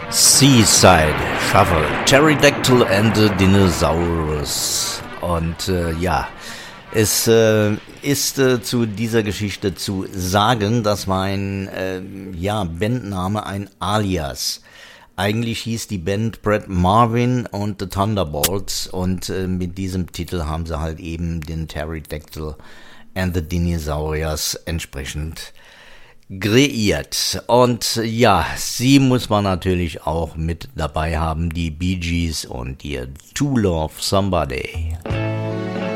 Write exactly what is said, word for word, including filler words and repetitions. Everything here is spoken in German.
Seaside Shuffle, Pterodactyl and the Dinosaurus. Und äh, ja, es äh, ist äh, zu dieser Geschichte zu sagen, das war ein äh, ja, Bandname, ein Alias. Eigentlich hieß die Band Brad Marvin und The Thunderbolts und äh, mit diesem Titel haben sie halt eben den Pterodactyl and the Dinosauriers entsprechend kreiert. Und ja, sie muss man natürlich auch mit dabei haben, die Bee Gees und ihr To Love Somebody.